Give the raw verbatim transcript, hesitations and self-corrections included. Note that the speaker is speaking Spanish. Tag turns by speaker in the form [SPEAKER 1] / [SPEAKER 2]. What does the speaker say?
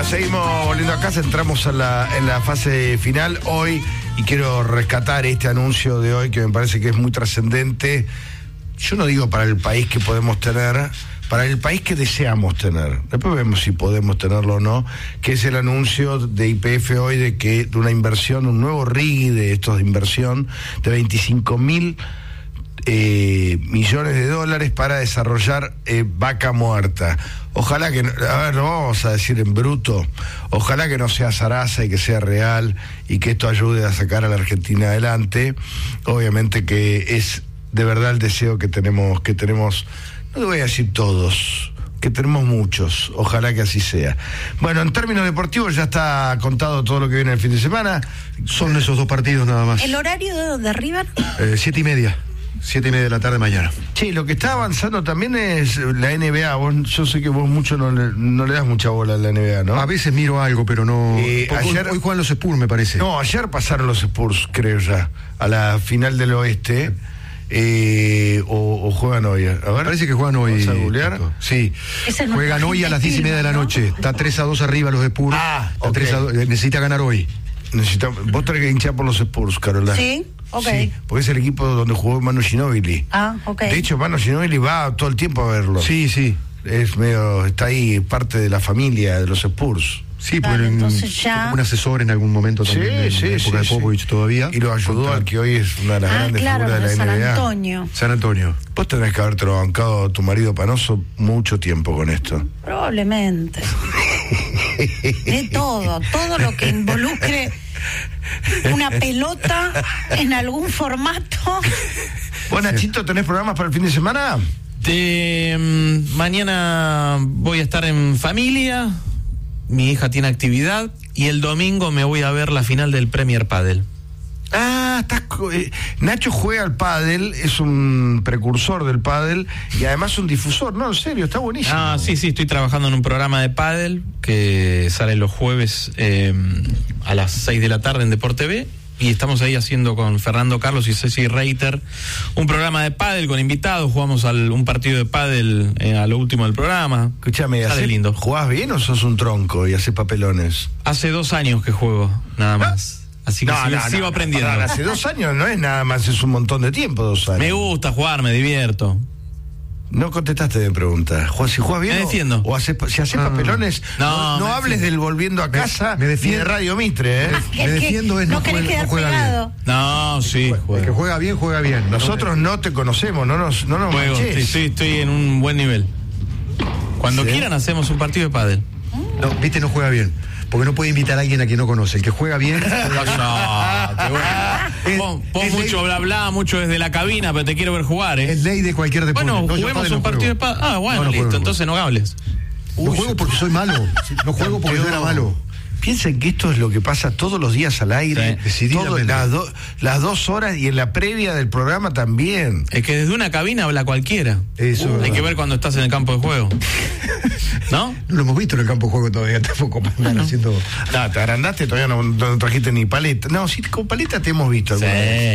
[SPEAKER 1] seguimos volviendo a casa, entramos a la, en la fase final hoy y quiero rescatar este anuncio de hoy que me parece que es muy trascendente. Yo no digo para el país que podemos tener, para el país que deseamos tener. Después vemos si podemos tenerlo o no, que es el anuncio de Y P F hoy de que de una inversión, un nuevo R I G de estos de inversión de veinticinco mil Eh, millones de dólares para desarrollar eh, Vaca Muerta. Ojalá que, a ver, lo vamos a decir en bruto, ojalá que no sea zaraza y que sea real y que esto ayude a sacar a la Argentina adelante. Obviamente que es de verdad el deseo que tenemos, que tenemos, no te voy a decir todos, que tenemos muchos, ojalá que así sea. Bueno, en términos deportivos ya está contado todo lo que viene el fin de semana.
[SPEAKER 2] Son esos dos partidos nada más.
[SPEAKER 3] ¿El horario de, de River?
[SPEAKER 2] Eh, siete y media. Siete y media de la tarde mañana.
[SPEAKER 1] Sí, lo que está avanzando también es la N B A. Vos, yo sé que vos mucho no le, no le das mucha bola a la N B A, ¿no?
[SPEAKER 2] A veces miro algo, pero no...
[SPEAKER 1] Eh, ayer,
[SPEAKER 2] hoy, hoy juegan los Spurs, me parece.
[SPEAKER 1] No, ayer pasaron los Spurs, creo ya, a la final del oeste. Eh, o, o juegan hoy. A ver,
[SPEAKER 2] parece que juegan hoy.
[SPEAKER 1] ¿Vamos a googlear?
[SPEAKER 2] Sí. Juegan hoy a las diez y media de la noche. Está tres a dos arriba los Spurs.
[SPEAKER 1] Ah,
[SPEAKER 2] Está
[SPEAKER 1] okay.
[SPEAKER 2] tres a dos. Necesita ganar hoy.
[SPEAKER 1] Necesita, vos tenés que hinchar por los Spurs, Carola.
[SPEAKER 3] Sí. Ok.
[SPEAKER 1] Sí, porque es el equipo donde jugó Manu Ginóbili.
[SPEAKER 3] Ah, ok.
[SPEAKER 1] De hecho, Manu Ginóbili va todo el tiempo a verlo.
[SPEAKER 2] Sí, sí.
[SPEAKER 1] Es medio, está ahí parte de la familia de los Spurs.
[SPEAKER 2] Sí,
[SPEAKER 3] Dale,
[SPEAKER 2] porque
[SPEAKER 3] entonces ya...
[SPEAKER 2] como un asesor en algún momento también.
[SPEAKER 1] Sí,
[SPEAKER 2] en
[SPEAKER 1] sí,
[SPEAKER 2] la época
[SPEAKER 1] sí,
[SPEAKER 2] de Popovich
[SPEAKER 1] sí.
[SPEAKER 2] todavía.
[SPEAKER 1] Y lo ayudó
[SPEAKER 2] Contra...
[SPEAKER 1] al que hoy es una de las
[SPEAKER 3] Ah,
[SPEAKER 1] grandes
[SPEAKER 3] claro,
[SPEAKER 1] figuras de la
[SPEAKER 3] San
[SPEAKER 1] N B A.
[SPEAKER 3] Antonio.
[SPEAKER 2] San Antonio.
[SPEAKER 1] Vos tenés que haberte bancado a tu marido Panoso mucho tiempo con esto.
[SPEAKER 3] Probablemente. De todo, todo lo que involucre una pelota en algún formato.
[SPEAKER 1] Vos, Nachito, ¿tenés programas para el fin de semana?
[SPEAKER 4] De, um, mañana voy a estar en familia, mi hija tiene actividad y el domingo me voy a ver la final del Premier Padel.
[SPEAKER 1] Ah, estás, eh, Nacho juega al pádel, es un precursor del pádel y además un difusor, no, en serio, está buenísimo.
[SPEAKER 4] Ah, sí, sí, estoy trabajando en un programa de pádel que sale los jueves eh, a las seis de la tarde en Deporte B y estamos ahí haciendo con Fernando Carlos y Ceci Reiter un programa de pádel con invitados, jugamos al, un partido de pádel eh, a lo último del programa.
[SPEAKER 1] Escuchame,
[SPEAKER 4] sale
[SPEAKER 1] hace,
[SPEAKER 4] lindo.
[SPEAKER 1] ¿jugás bien o sos un tronco y haces papelones?
[SPEAKER 4] Hace dos años que juego, nada más. ¿Ah? Así que
[SPEAKER 1] no,
[SPEAKER 4] sigo,
[SPEAKER 1] no,
[SPEAKER 4] sigo
[SPEAKER 1] no,
[SPEAKER 4] aprendiendo.
[SPEAKER 1] No, hace dos años no es nada más, es un montón de tiempo, dos años.
[SPEAKER 4] Me gusta jugar, me divierto.
[SPEAKER 1] No contestaste mi pregunta. Juan, si juegas bien
[SPEAKER 4] me defiendo.
[SPEAKER 1] o, o haces, si haces
[SPEAKER 2] ah,
[SPEAKER 1] papelones,
[SPEAKER 4] no,
[SPEAKER 1] no, no hables del volviendo a casa
[SPEAKER 2] me, me defiendo,
[SPEAKER 1] ni de Radio Mitre, ¿eh?
[SPEAKER 3] Ah,
[SPEAKER 2] me defiendo es no,
[SPEAKER 3] no querés
[SPEAKER 2] juega,
[SPEAKER 3] quedar
[SPEAKER 2] no juega
[SPEAKER 3] pegado.
[SPEAKER 2] bien.
[SPEAKER 4] No, sí.
[SPEAKER 2] El que juega bien, juega bien.
[SPEAKER 1] Nosotros no te conocemos, no nos, no nos
[SPEAKER 4] Juego,
[SPEAKER 1] manches.
[SPEAKER 4] sí, estoy, estoy en un buen nivel. Cuando
[SPEAKER 1] ¿Sí?
[SPEAKER 4] quieran hacemos un partido de pádel.
[SPEAKER 2] No, viste, no juega bien. Porque no puede invitar a alguien a quien no conoce. El que juega bien. Juega bien.
[SPEAKER 4] Vos, vos
[SPEAKER 2] es
[SPEAKER 4] mucho
[SPEAKER 2] ley,
[SPEAKER 4] bla bla, mucho desde la cabina, pero te quiero ver jugar, ¿eh?
[SPEAKER 2] es ley de cualquier deporte.
[SPEAKER 4] Bueno,
[SPEAKER 2] no,
[SPEAKER 4] juguemos un
[SPEAKER 2] no
[SPEAKER 4] partido de pádel. Ah, bueno,
[SPEAKER 2] no, no
[SPEAKER 4] listo,
[SPEAKER 2] juego, no
[SPEAKER 4] entonces no hables.
[SPEAKER 2] No juego porque soy malo. No juego porque yo era malo.
[SPEAKER 1] Piensen que esto es lo que pasa todos los días al aire,
[SPEAKER 2] sí,
[SPEAKER 1] todo, las, do, las dos horas y en la previa del programa también.
[SPEAKER 4] Es que desde una cabina habla cualquiera.
[SPEAKER 2] Eso
[SPEAKER 4] uh, hay
[SPEAKER 2] es
[SPEAKER 4] que ver cuando estás en el campo de juego. ¿No?
[SPEAKER 2] No lo hemos visto en el campo de juego todavía, tampoco para andar haciendo.
[SPEAKER 1] No, te agrandaste, todavía no, no trajiste ni paleta. No, sí, con paleta te hemos visto.
[SPEAKER 4] Sí.